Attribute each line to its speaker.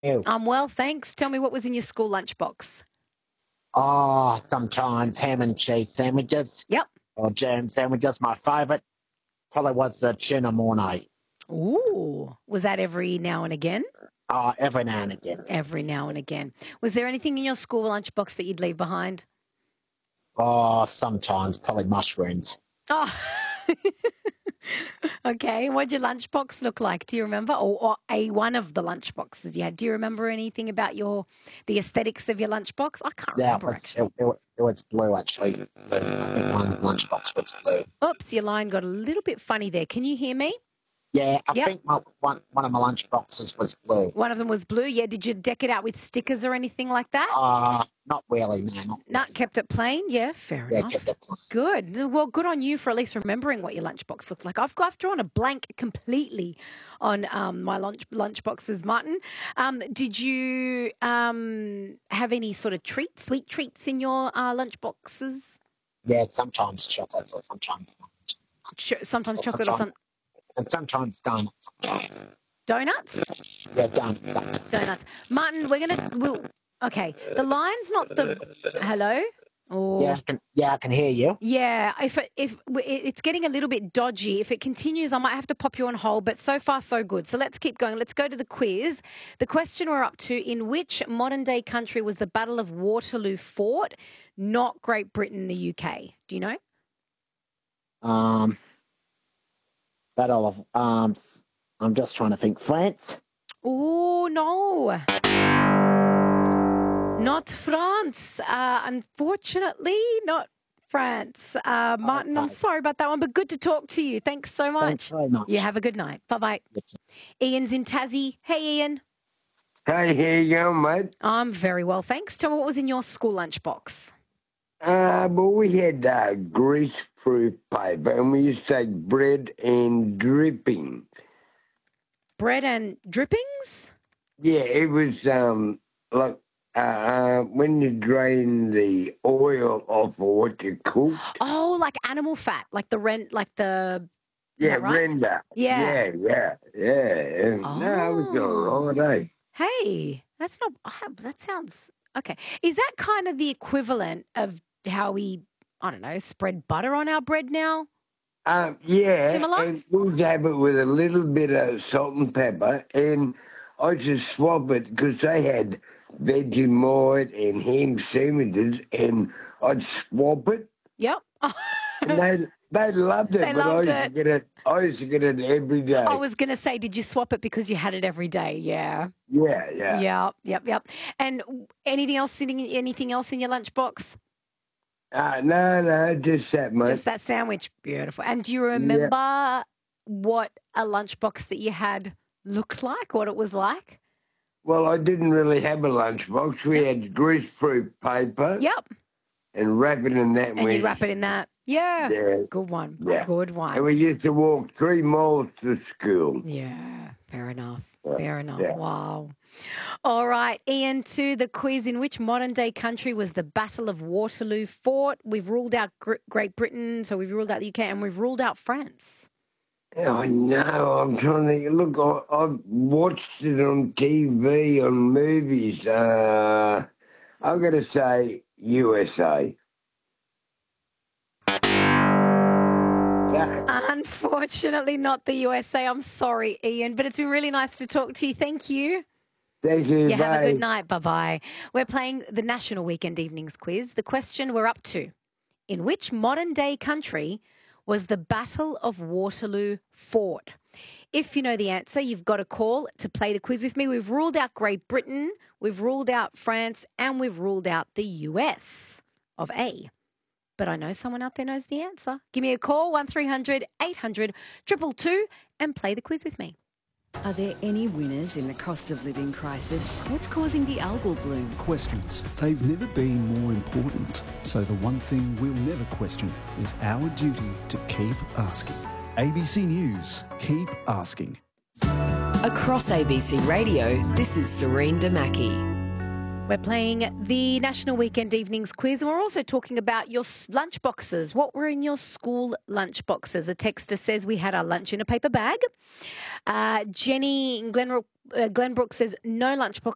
Speaker 1: You?
Speaker 2: I'm well, thanks. Tell me what was in your school lunchbox.
Speaker 1: Oh, sometimes ham and cheese sandwiches
Speaker 2: Yep.
Speaker 1: or jam sandwiches. My favourite probably was the tuna mornay.
Speaker 2: Ooh. Was that every now and again?
Speaker 1: Oh, every now and again.
Speaker 2: Every now and again. Was there anything in your school lunchbox that you'd leave behind?
Speaker 1: Oh, sometimes probably mushrooms.
Speaker 2: Oh. Okay. What'd your lunchbox look like? Do you remember? Or one of the lunchboxes you had. Do you remember anything about the aesthetics of your lunchbox? I can't
Speaker 1: Yeah,
Speaker 2: remember actually.
Speaker 1: it was blue actually. Blue. I think one lunchbox was blue.
Speaker 2: Oops, your line got a little bit funny there. Can you hear me?
Speaker 1: Yeah, I
Speaker 2: Yep.
Speaker 1: think one of my lunchboxes was blue.
Speaker 2: One of them was blue. Yeah. Did you deck it out with stickers or anything like that?
Speaker 1: Not really, no, not
Speaker 2: No,
Speaker 1: really.
Speaker 2: kept it plain. Yeah, fair
Speaker 1: Yeah,
Speaker 2: enough.
Speaker 1: kept it plain.
Speaker 2: Good. Well, good on you for at least remembering what your lunchbox looked like. I've drawn a blank completely on my lunchboxes, Martin. Did you have any sort of sweet treats in your lunchboxes?
Speaker 1: Yeah, sometimes chocolate or sometimes
Speaker 2: Sometimes
Speaker 1: or
Speaker 2: chocolate or
Speaker 1: sometimes and sometimes donuts. Sometimes.
Speaker 2: donuts?
Speaker 1: Yeah, donuts.
Speaker 2: Donuts. Martin, okay. The line's not the hello? Or
Speaker 1: I can hear you.
Speaker 2: yeah, if it's getting a little bit dodgy, if it continues, I might have to pop you on hold, but so far so good. So let's keep going. Let's go to the quiz. The question we're up to, in which modern-day country was the Battle of Waterloo fought? Not Great Britain, the UK. Do you know?
Speaker 1: Battle of I'm just trying to think. France?
Speaker 2: Oh, no. Not France. Unfortunately, not France. Martin, I'm sorry about that one, but good to talk to you. Thanks so much.
Speaker 1: Thanks very much.
Speaker 2: You have a good night. Bye-bye. Ian's in Tassie. Hey, Ian.
Speaker 3: Hey, how you going, mate?
Speaker 2: I'm very well, thanks. Tell me what was in your school lunchbox.
Speaker 3: Well, we had greaseproof paper, and we used to take bread and dripping.
Speaker 2: Bread and drippings?
Speaker 3: Yeah, it was like when you drain the oil off of what you cooked.
Speaker 2: Oh, like animal fat, like the
Speaker 3: Yeah,
Speaker 2: right?
Speaker 3: render.
Speaker 2: Yeah.
Speaker 3: Yeah. No, it was all right, eh?
Speaker 2: Hey, that sounds okay. Is that kind of the equivalent of how we, I don't know, spread butter on our bread now?
Speaker 3: Yeah.
Speaker 2: Similar?
Speaker 3: And we'd have it with a little bit of salt and pepper, and I just swap it because they had Vegemite and ham sandwiches, and I'd swap it.
Speaker 2: Yep.
Speaker 3: And they loved it.
Speaker 2: They loved it.
Speaker 3: I used to get it every day.
Speaker 2: I was going to say, did you swap it because you had it every day? Yeah.
Speaker 3: Yeah.
Speaker 2: Yep. And anything else in your lunchbox?
Speaker 3: No, just that, mate.
Speaker 2: Just that sandwich. Beautiful. And do you remember what a lunchbox that you had looked like, what it was like?
Speaker 3: Well, I didn't really have a lunchbox. We had greaseproof paper.
Speaker 2: Yep.
Speaker 3: And wrap it in that.
Speaker 2: And you wrap it in that. Yeah. Good one.
Speaker 3: Yeah.
Speaker 2: Good one.
Speaker 3: And we used to walk 3 miles to school.
Speaker 2: Yeah. Fair enough.
Speaker 3: Yeah.
Speaker 2: Wow. All right, Ian, to the quiz. In which modern-day country was the Battle of Waterloo fought? We've ruled out Great Britain, so we've ruled out the UK, and we've ruled out France.
Speaker 3: I know. I'm trying to think. Look, I've watched it on TV, on movies. I've got to say USA.
Speaker 2: Unfortunately, not the USA. I'm sorry, Ian, but it's been really nice to talk to you. Thank you.
Speaker 3: Thank you.
Speaker 2: You have a good night. Bye-bye. We're playing the National Weekend Evenings Quiz. The question we're up to, in which modern-day country was the Battle of Waterloo fought? If you know the answer, you've got a call to play the quiz with me. We've ruled out Great Britain, we've ruled out France, and we've ruled out the US of A. But I know someone out there knows the answer. Give me a call, 1300 800 222, and play the quiz with me.
Speaker 4: Are there any winners in the cost of living crisis? What's causing the algal bloom?
Speaker 5: Questions. They've never been more important. So the one thing we'll never question is our duty to keep asking. ABC News. Keep asking.
Speaker 4: Across ABC Radio, this is Serene Damaki.
Speaker 2: We're playing the National Weekend Evenings Quiz, and we're also talking about your lunchboxes. What were in your school lunchboxes? A texter says we had our lunch in a paper bag. Jenny in Glenbrook says no lunchbox